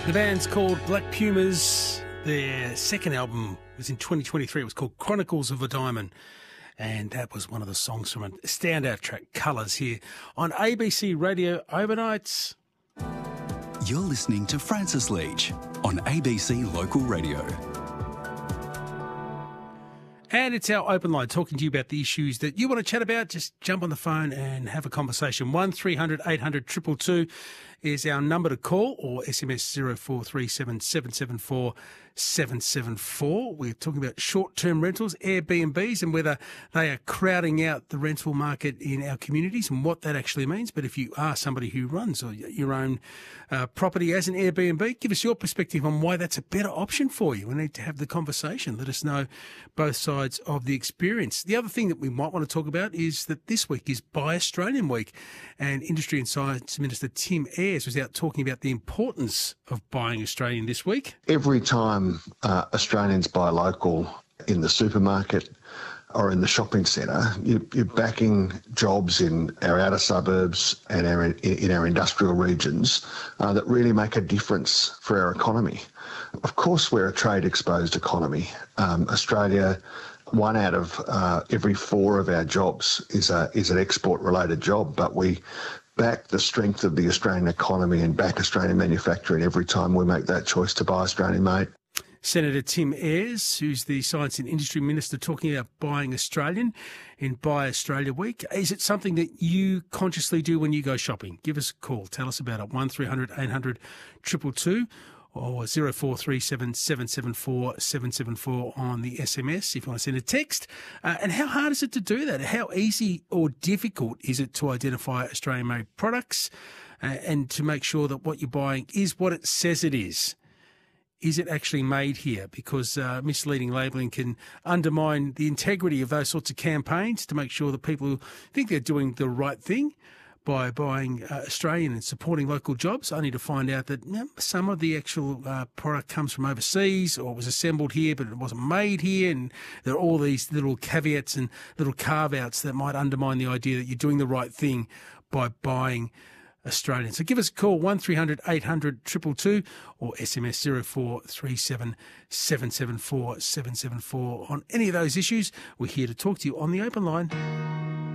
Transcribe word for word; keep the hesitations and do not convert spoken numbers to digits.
The band's called Black Pumas. Their second album was in twenty twenty-three. It was called Chronicles of a Diamond. And that was one of the songs from a standout track, Colours, here on A B C Radio Overnights. You're listening to Francis Leach on A B C Local Radio. And it's our open line, talking to you about the issues that you want to chat about. Just jump on the phone and have a conversation. one three hundred eight hundred two two two is our number to call, or S M S zero four three seven seven seven four seven seven four. We're talking about short-term rentals, Airbnbs, and whether they are crowding out the rental market in our communities and what that actually means. But if you are somebody who runs or your own uh, property as an Airbnb, give us your perspective on why that's a better option for you. We need to have the conversation. Let us know both sides of the experience. The other thing that we might want to talk about is that this week is Buy Australian Week, and Industry and Science Minister Tim Ayres was out talking about the importance of buying Australian this week. Every time uh, Australians buy local in the supermarket or in the shopping centre, you, you're backing jobs in our outer suburbs and our, in our industrial regions uh, that really make a difference for our economy. Of course, we're a trade-exposed economy. Um, Australia, one out of uh, every four of our jobs is a is an export-related job, but we back the strength of the Australian economy and back Australian manufacturing every time we make that choice to buy Australian-made. Senator Tim Ayres, who's the Science and Industry Minister, talking about buying Australian in Buy Australia Week. Is it something that you consciously do when you go shopping? Give us a call. Tell us about it. one three hundred eight hundred two two two or zero four three seven seven seven four seven seven four on the S M S if you want to send a text. Uh, and how hard is it to do that? How easy or difficult is it to identify Australian-made products uh, and to make sure that what you're buying is what it says it is? Is it actually made here? Because uh, misleading labelling can undermine the integrity of those sorts of campaigns to make sure that people think they're doing the right thing by buying uh, Australian and supporting local jobs, only to find out that you know, some of the actual uh, product comes from overseas or was assembled here, but it wasn't made here. And there are all these little caveats and little carve-outs that might undermine the idea that you're doing the right thing by buying Australian. So give us a call, one three hundred eight hundred two two two or S M S zero four three seven seven seven four seven seven four on any of those issues. We're here to talk to you on the open line.